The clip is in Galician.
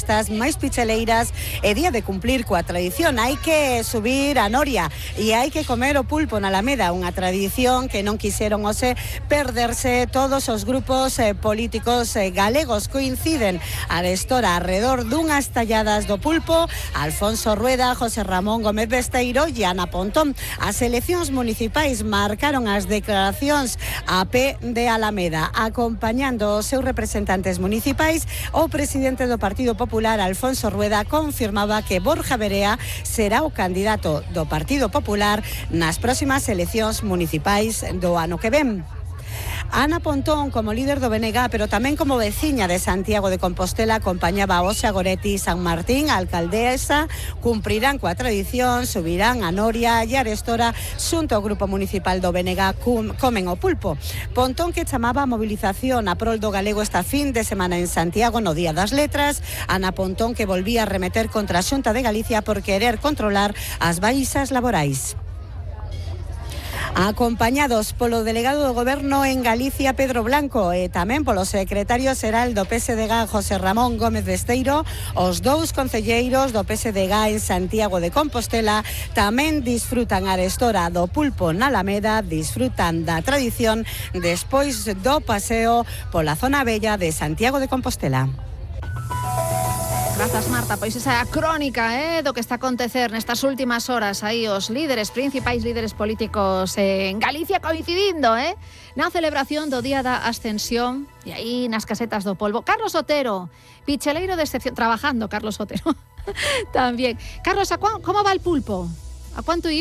festas máis picheleiras e día de cumplir coa tradición. Hai que subir a noria e hai que comer o pulpo na Alameda, unha tradición que non quixeron perderse todos os grupos políticos galegos. Coinciden arestora alrededor dunhas talladas do pulpo Alfonso Rueda, José Ramón Gómez Besteiro e Ana Pontón. As eleccións municipais marcaron as declaracións a pé de Alameda. Acompañando os seus representantes municipais, o presidente do Partido Popular, Alfonso Rueda, confirmaba que Borja Verea será o candidato do Partido Popular nas próximas eleccións municipais do ano que ven. Ana Pontón, como líder do BNG, pero tamén como veciña de Santiago de Compostela, acompañaba a Oxa Goretti San Martín, a alcaldesa. Cumprirán coa tradición, subirán a noria e arestora xunto ao grupo municipal do BNG comen o pulpo. Pontón, que chamaba a movilización a prol do galego esta fin de semana en Santiago no Día das Letras. Ana Pontón, que volvía a remeter contra a Xunta de Galicia por querer controlar as baixas laborais. Acompañados polo delegado do Goberno en Galicia, Pedro Blanco, e tamén polo secretario xeral do PSDG, José Ramón Gómez Besteiro, os dous concelleiros do PSDG en Santiago de Compostela tamén disfrutan arestora do pulpo na Alameda, disfrutan da tradición despois do paseo pola zona bella de Santiago de Compostela. Grazas, Marta. Pois esa é a crónica do que está a acontecer nestas últimas horas aí os principais líderes políticos en Galicia coincidindo na celebración do Día da Ascensión e aí nas casetas do polvo. Carlos Otero, picheleiro de excepción, trabajando Carlos Otero tamén. Carlos, como va el pulpo? ¿A cuánto